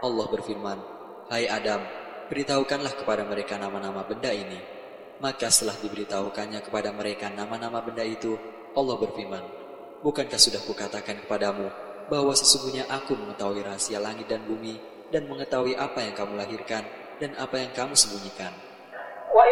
Allah berfirman, "Hai Adam, beritahukanlah kepada mereka nama-nama benda ini." Maka setelah diberitahukannya kepada mereka nama-nama benda itu, Allah berfirman, "Bukankah sudah kukatakan kepadamu bahwa sesungguhnya aku mengetahui rahasia langit dan bumi dan mengetahui apa yang kamu lahirkan dan apa yang kamu sembunyikan?